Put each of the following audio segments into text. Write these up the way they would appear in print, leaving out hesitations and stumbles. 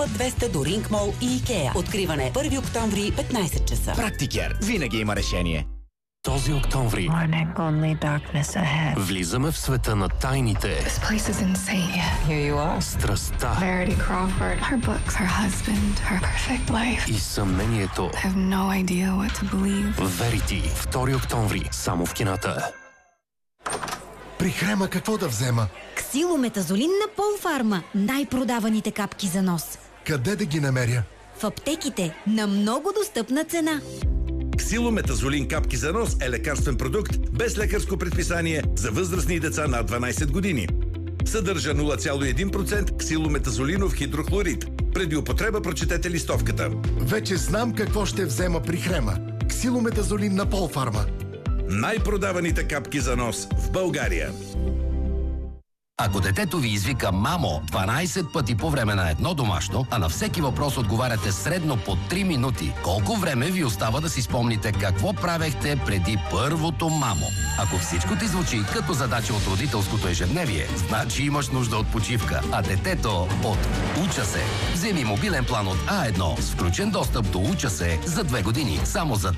път 200 до Ринг Мол и Икеа. Откриване 1 октомври, 15 часа. Практикер. Винаги има решение. Този октомври влизаме в света на тайните, страстта и съмнението. Верити. 2 октомври. Само в кината. При Хрема какво да взема? Ксилометазолин на Полфарма. Най-продаваните капки за нос. Къде да ги намеря? В аптеките на много достъпна цена. Ксилометазолин капки за нос е лекарствен продукт без лекарско предписание за възрастни деца над 12 години. Съдържа 0,1% ксилометазолинов хидрохлорид. Преди употреба прочетете листовката. Вече знам какво ще взема при Хрема. Ксилометазолин на Полфарма. Най-продаваните капки за нос в България. Ако детето ви извика «Мамо» 12 пъти по време на едно домашно, а на всеки въпрос отговаряте средно по 3 минути, колко време ви остава да си спомните какво правехте преди първото «Мамо»? Ако всичко ти звучи като задача от родителското ежедневие, значи имаш нужда от почивка, а детето от «Уча се». Вземи мобилен план от А1 с включен достъп до «Уча се» за 2 години, само за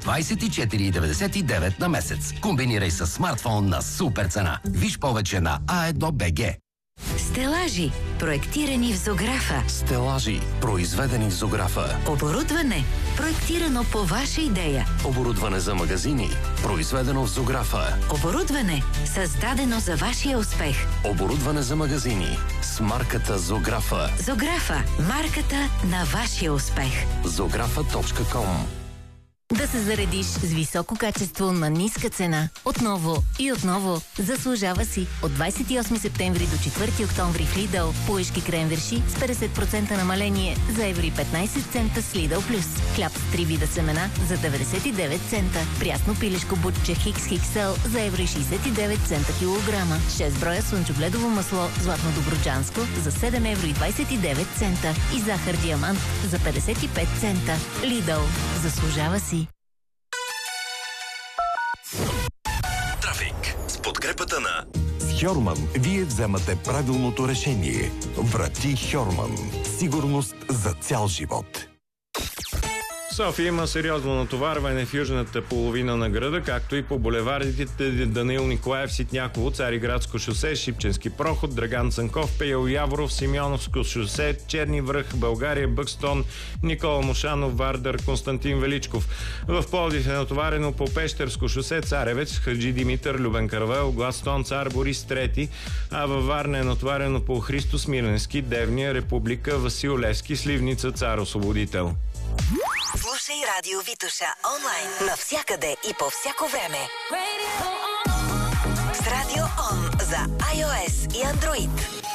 24,99 на месец. Комбинирай с смартфон на супер цена. Виж повече на A1BG. Стелажи. Проектирани в Зографа. Стелажи. Произведени в Зографа. Оборудване. Проектирано по ваша идея. Оборудване за магазини. Произведено в Зографа. Оборудване. Създадено за вашия успех. Оборудване за магазини. С марката Зографа. Зографа. Марката на вашия успех. Zographa.com. Да се заредиш с високо качество на ниска цена. Отново и отново. Заслужава си. От 28 септември до 4 октомври в Lidl. Плуешки кренверши с 50% намаление за евро 15 цента с Lidl Plus. Хляб с 3 вида семена за 99 цента. Прясно пилешко бутче Хикс XL за евро 69 цента килограма. 6 броя слънчогледово масло златно добруджанско за 7 евро 29 цента. И захар диамант за 55 цента. Lidl. Заслужава си. Трафик с подкрепата на С Хьорман вие вземате правилното решение. Врати Хьорман. Сигурност за цял живот. София има сериозно натоварване в южната половина на града, както и по булевардите Данаил Николаев, Ситняково, Цариградско шосе, Шипченски проход, Драган Цанков, Пейо Яворов, Симеоновско шосе, Черни връх, България, Бъкстон, Никола Мошанов, Вардар, Константин Величков. В Пловдив е натоварено по Пещерско шосе, Царевец, Хаджи Димитър, Любен Каравел, Гладстон, Цар Борис III, а във Варна е натоварено по Христо Смирненски, Девния, Република, Васил Левски, Сливница, Цар Освободител. Слушай Радио Витоша онлайн навсякъде и по всяко време. С Радио Он за iOS и Android.